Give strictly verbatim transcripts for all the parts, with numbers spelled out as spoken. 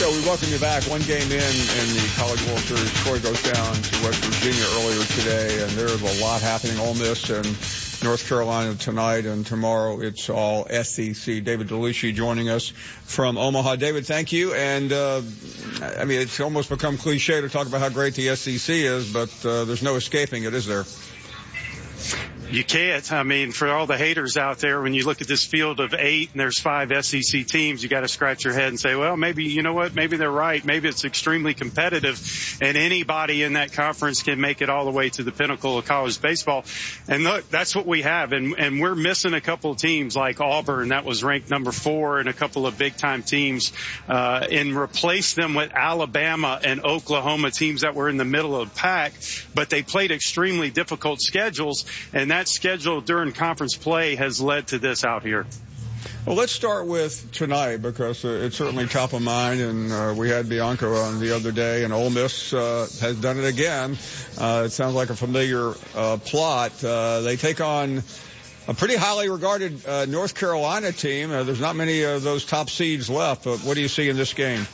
So we welcome you back. One game in in the College World Series. Troy goes down to West Virginia earlier today, and there's a lot happening. Ole Miss and North Carolina tonight, and tomorrow it's all S E C. David DeLucia joining us from Omaha. David, thank you. And, uh, I mean, it's almost become cliche to talk about how great the S E C is, but uh, there's no escaping it, is there? You can't. I mean, for all the haters out there, when you look at this field of eight and there's five S E C teams, you got to scratch your head and say, well, maybe, you know what, maybe they're right. Maybe it's extremely competitive, and anybody in that conference can make it all the way to the pinnacle of college baseball. And look, that's what we have. And, and we're missing a couple of teams like Auburn, that was ranked number four, and a couple of big-time teams, uh, and replace them with Alabama and Oklahoma, teams that were in the middle of the pack, but they played extremely difficult schedules, and that schedule during conference play has led to this out here. Well, let's start with tonight, because uh, it's certainly top of mind, and uh, we had Bianco on the other day, and Ole Miss uh, has done it again. Uh, it sounds like a familiar uh, plot. Uh, they take on a pretty highly regarded uh, North Carolina team. Uh, there's not many of those top seeds left, but what do you see in this game?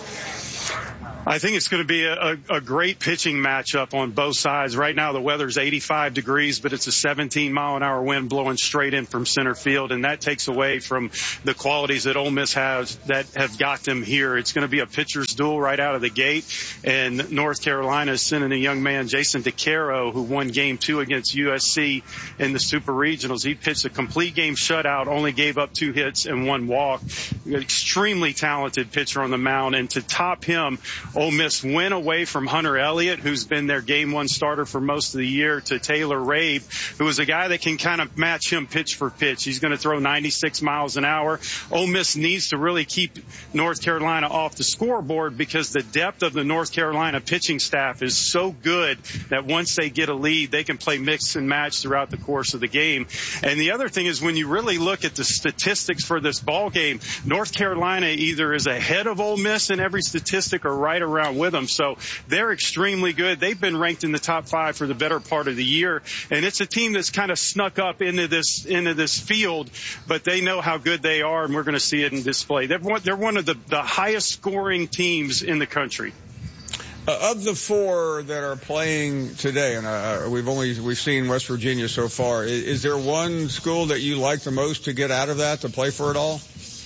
I think it's going to be a, a great pitching matchup on both sides. Right now, the weather's eighty-five degrees, but it's a seventeen mile an hour wind blowing straight in from center field, and that takes away from the qualities that Ole Miss has that have got them here. It's going to be a pitcher's duel right out of the gate, and North Carolina is sending a young man, Jason DeCaro, who won game two against U S C in the Super Regionals. He pitched a complete game shutout, only gave up two hits and one walk. An extremely talented pitcher on the mound, and to top him, Ole Miss went away from Hunter Elliott, who's been their game one starter for most of the year, to Taylor Rabe, who is a guy that can kind of match him pitch for pitch. He's going to throw ninety-six miles an hour. Ole Miss needs to really keep North Carolina off the scoreboard, because the depth of the North Carolina pitching staff is so good that once they get a lead, they can play mix and match throughout the course of the game. And the other thing is, when you really look at the statistics for this ball game, North Carolina either is ahead of Ole Miss in every statistic or right around with them. So they're extremely good. They've been ranked in the top five for the better part of the year. And it's a team that's kind of snuck up into this, into this field, but they know how good they are, and we're going to see it in display. They're one, they're one of the, the highest scoring teams in the country. Uh, of the four that are playing today, and uh, we've only we've seen West Virginia so far, is, is there one school that you like the most to get out of that, to play for it all?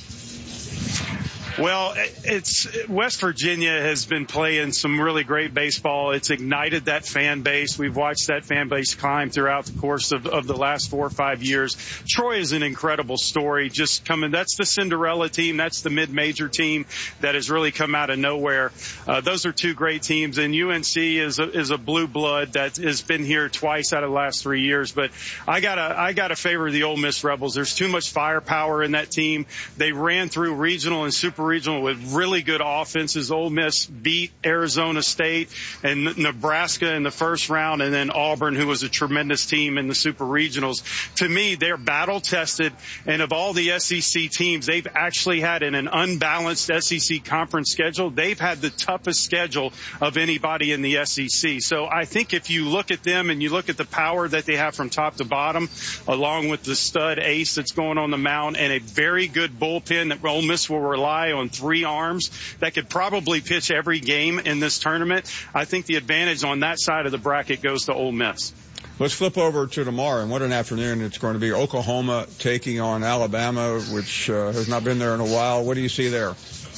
Well, it's West Virginia has been playing some really great baseball. It's ignited that fan base. We've watched that fan base climb throughout the course of, of the last four or five years. Troy is an incredible story. Just coming, that's the Cinderella team. That's the mid-major team that has really come out of nowhere. Uh, those are two great teams, and U N C is a, is a blue blood that has been here twice out of the last three years. But I gotta, I gotta favor the Ole Miss Rebels. There's too much firepower in that team. They ran through regional and super regional with really good offenses. Ole Miss beat Arizona State and Nebraska in the first round, and then Auburn, who was a tremendous team in the super regionals. To me, they're battle tested, and of all the S E C teams, they've actually had in an unbalanced S E C conference schedule, they've had the toughest schedule of anybody in the S E C. So I think if you look at them and you look at the power that they have from top to bottom, along with the stud ace that's going on the mound and a very good bullpen that Ole Miss will rely on three arms that could probably pitch every game in this tournament, I think the advantage on that side of the bracket goes to Ole Miss. Let's flip over to tomorrow, and what an afternoon it's going to be. Oklahoma taking on Alabama, which uh, has not been there in a while. What do you see there?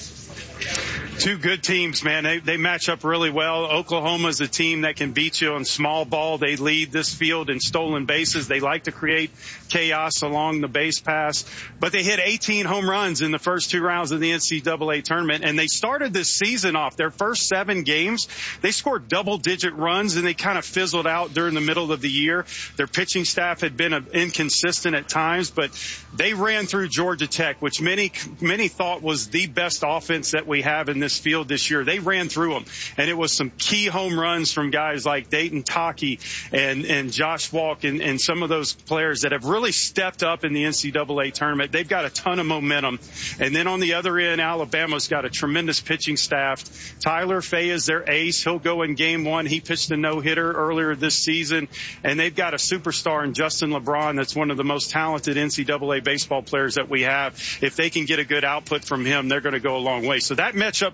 Two good teams, man. They, they match up really well. Oklahoma's a team that can beat you on small ball. They lead this field in stolen bases. They like to create chaos along the base pass. But they hit eighteen home runs in the first two rounds of the N C double A tournament. And they started this season off, their first seven games, they scored double-digit runs, and they kind of fizzled out during the middle of the year. Their pitching staff had been inconsistent at times, but they ran through Georgia Tech, which many, many thought was the best offense that we have in this field this year. They ran through them, and it was some key home runs from guys like Dayton Taki and, and Josh Walk and, and some of those players that have really stepped up in the N C double A tournament. They've got a ton of momentum. And then on the other end, Alabama's got a tremendous pitching staff. Tyler Fay is their ace. He'll go in game one. He pitched a no-hitter earlier this season, and they've got a superstar in Justin LeBron that's one of the most talented N C double A baseball players that we have. If they can get a good output from him, they're going to go a long way. So that matchup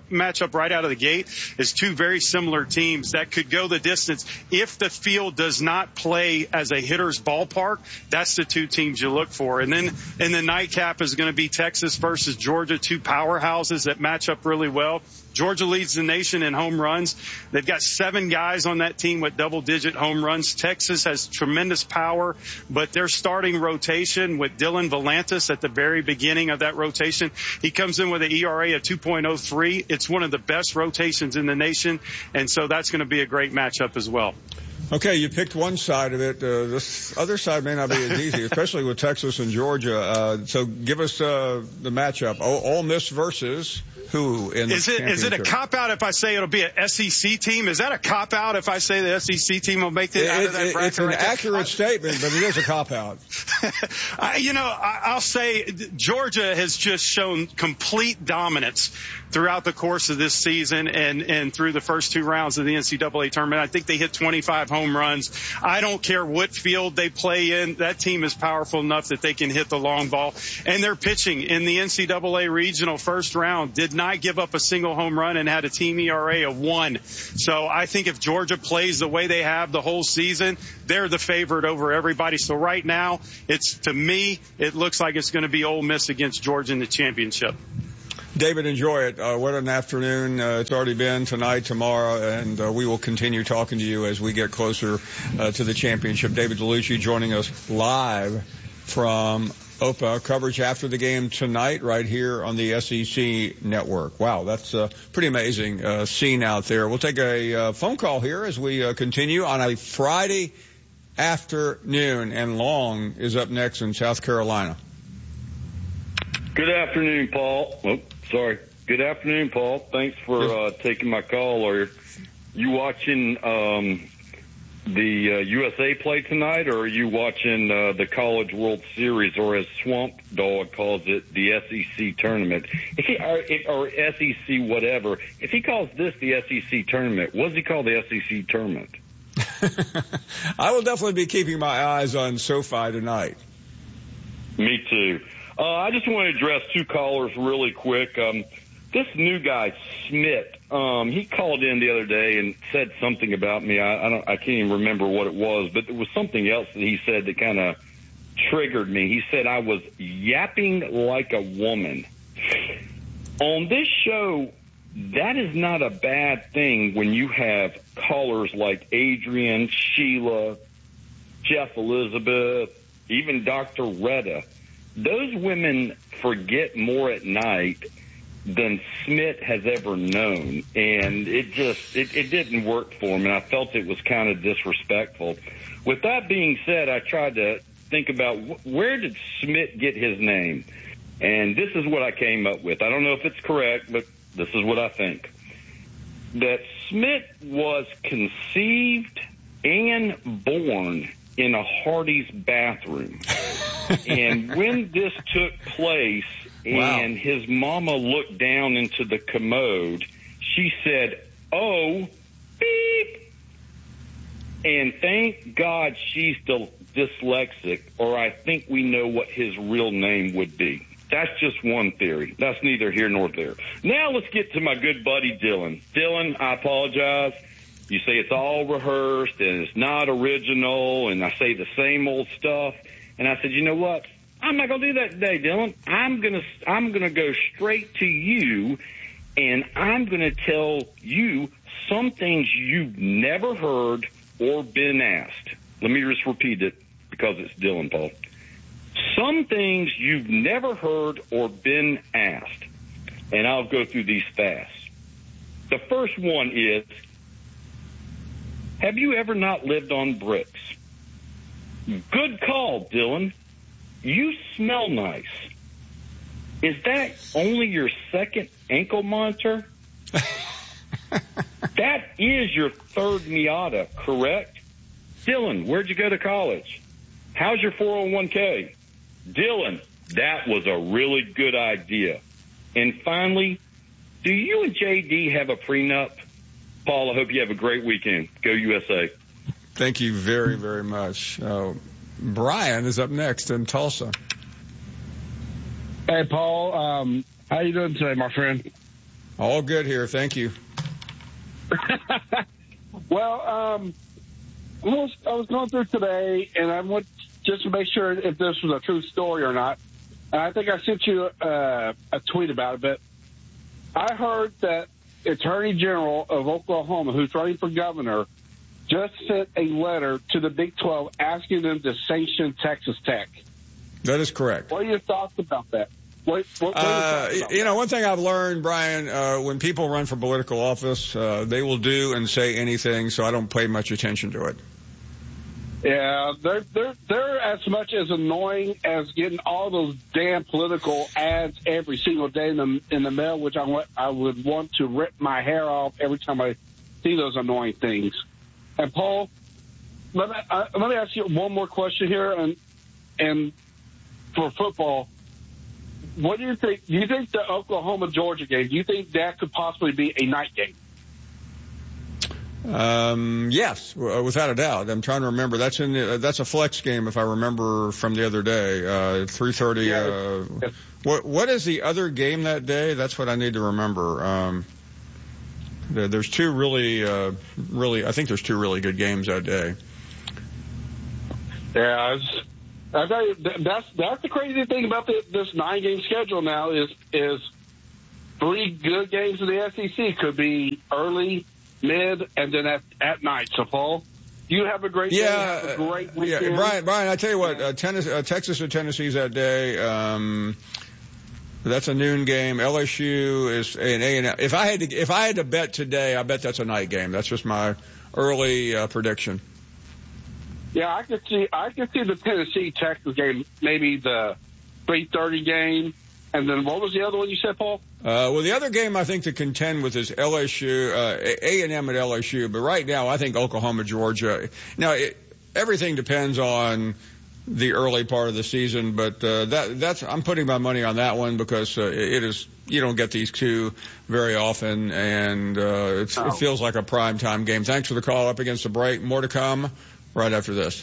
matchup right out of the gate is two very similar teams that could go the distance. If the field does not play as a hitter's ballpark, that's the two teams you look for. And then in the nightcap is going to be Texas versus Georgia, two powerhouses that match up really well. Georgia leads the nation in home runs. They've got seven guys on that team with double-digit home runs. Texas has tremendous power, but their starting rotation with Dylan Volantis at the very beginning of that rotation, he comes in with an E R A of two point oh three. It's one of the best rotations in the nation, and so that's going to be a great matchup as well. Okay, you picked one side of it. Uh, this other side may not be as easy, especially with Texas and Georgia. Uh, so give us uh, the matchup. O- Ole Miss versus who in the is it is it a cop out if I say it'll be an S E C team? Is that a cop out if I say the S E C team will make it, it out of that it, bracket? It's an right accurate there? statement, but it is a cop out. I, you know, I, I'll say Georgia has just shown complete dominance throughout the course of this season and and through the first two rounds of the N C double A tournament. I think they hit twenty-five home runs. I don't care what field they play in. That team is powerful enough that they can hit the long ball. And their pitching in the N C double A regional first round did not give up a single home run and had a team E R A of one. So I think if Georgia plays the way they have the whole season, they're the favorite over everybody. So right now, it's to me, it looks like it's going to be Ole Miss against Georgia in the championship. David, enjoy it. Uh, what an afternoon uh, it's already been tonight, tomorrow, and uh, we will continue talking to you as we get closer uh, to the championship. David Dellucci joining us live from O P A. Coverage after the game tonight right here on the S E C Network. Wow, that's a pretty amazing uh, scene out there. We'll take a uh, phone call here as we uh, continue on a Friday afternoon, and Long is up next in South Carolina. Good afternoon, Paul. Oh, sorry. Good afternoon, Paul. Thanks for uh, taking my call. Are you watching um, the uh, U S A play tonight, or are you watching uh, the College World Series, or as Swamp Dog calls it, the S E C tournament? If he, or, if, or S E C whatever. If he calls this the S E C tournament, what does he call the S E C tournament? I will definitely be keeping my eyes on SoFi tonight. Me too. Uh, I just want to address two callers really quick. Um, this new guy, Smith, um, he called in the other day and said something about me. I, I don't, I can't even remember what it was, but it was something else that he said that kind of triggered me. He said I was yapping like a woman. On this show, that is not a bad thing when you have callers like Adrian, Sheila, Jeff Elizabeth, even Doctor Retta. Those women forget more at night than Smith has ever known, and it just it, it didn't work for him, and I felt it was kind of disrespectful. With that being said, I tried to think about wh- where did Smith get his name, and this is what I came up with. I don't know if it's correct, but this is what I think. That Smith was conceived and born in a Hardee's bathroom. And when this took place and wow. his mama looked down into the commode, she said, "Oh, beep." And thank God she's dyslexic, or I think we know what his real name would be. That's just one theory. That's neither here nor there. Now let's get to my good buddy Dylan. Dylan, I apologize. You say it's all rehearsed and it's not original, and I say the same old stuff. And I said, you know what? I'm not going to do that today, Dylan. I'm going to I'm going to go straight to you, and I'm going to tell you some things you've never heard or been asked. Let me just repeat it because it's Dylan, Paul. Some things you've never heard or been asked, and I'll go through these fast. The first one is, have you ever not lived on bricks? Good call, Dylan. You smell nice. Is that only your second ankle monitor? That is your third Miata, correct? Dylan, where'd you go to college? How's your four oh one k? Dylan, that was a really good idea. And finally, do you and J D have a prenup? Paul, I hope you have a great weekend. Go U S A. Thank you very, very much. Uh, Brian is up next in Tulsa. Hey, Paul. Um, how you doing today, my friend? All good here. Thank you. Well, um, I was, I was going through today, and I went just to make sure if this was a true story or not. And I think I sent you uh, a tweet about it, but I heard that Attorney General of Oklahoma, who's running for governor, just sent a letter to the Big twelve asking them to sanction Texas Tech. That is correct. What are your thoughts about that? What, what, what uh, about you know, that? one thing I've learned, Brian, uh, when people run for political office, uh, they will do and say anything, so I don't pay much attention to it. Yeah, they're they're they're as much as annoying as getting all those damn political ads every single day in the in the mail, which I want, I would want to rip my hair off every time I see those annoying things. And Paul, let me uh, let me ask you one more question here, and and for football, what do you think? Do you think the Oklahoma Georgia game? Do you think that could possibly be a night game? Um, yes, without a doubt. I'm trying to remember. That's in the, that's a flex game, if I remember from the other day. Uh, three thirty. Yeah. Uh, Yes. what what is the other game that day? That's what I need to remember. Um, there, there's two really, uh, really. I think there's two really good games that day. Yeah, it's, I tell you, that's that's the crazy thing about the, this nine game schedule now is is three good games in the S E C could be early, mid, and then at, at night. So, Paul, you have a great Yeah, day. Have a great weekend. Yeah, Brian. Brian, I tell you what, uh, Tennessee, uh, Texas and Tennessee's that day. Um, that's a noon game. L S U is an A and M. If I had to, if I had to bet today, I bet that's a night game. That's just my early uh, prediction. Yeah, I could see I could see the Tennessee Texas game, maybe the three thirty game, and then what was the other one you said, Paul? Uh, well, the other game I think to contend with is L S U, uh, A and M at L S U. But right now, I think Oklahoma, Georgia. Now, it, everything depends on the early part of the season, but uh, that that's I'm putting my money on that one because uh, it is you don't get these two very often, and uh, it's, Oh. it feels like a prime time game. Thanks for the call. Up against the break. More to come right after this.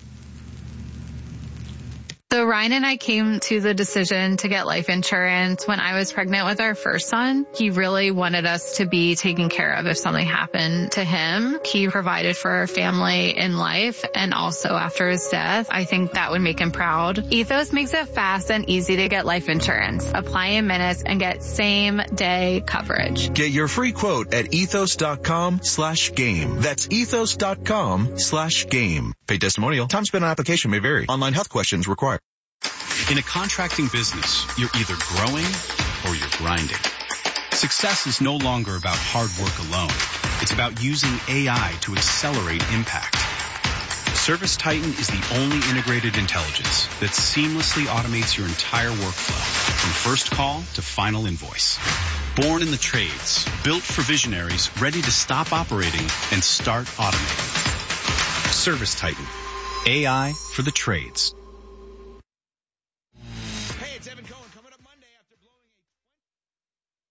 So Ryan and I came to the decision to get life insurance when I was pregnant with our first son. He really wanted us to be taken care of if something happened to him. He provided for our family in life and also after his death. I think that would make him proud. Ethos makes it fast and easy to get life insurance. Apply in minutes and get same day coverage. Get your free quote at ethos.com slash game. That's ethos.com slash game. Paid testimonial. Time spent on application may vary. Online health questions required. In a contracting business, you're either growing or you're grinding. Success is no longer about hard work alone. It's about using A I to accelerate impact. ServiceTitan is the only integrated intelligence that seamlessly automates your entire workflow from first call to final invoice. Born in the trades, built for visionaries ready to stop operating and start automating. ServiceTitan, A I for the trades.